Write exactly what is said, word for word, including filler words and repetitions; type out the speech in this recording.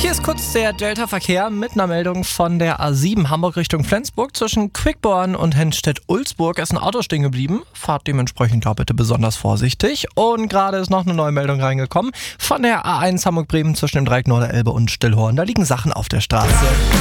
Hier ist kurz der Delta-Verkehr mit einer Meldung von der A sieben Hamburg Richtung Flensburg. Zwischen Quickborn und Henstedt-Ulzburg ist ein Auto stehen geblieben. Fahrt dementsprechend da bitte besonders vorsichtig. Und gerade ist noch eine neue Meldung reingekommen von der A eins Hamburg-Bremen zwischen dem Dreieck Norderelbe und Stillhorn. Da liegen Sachen auf der Straße.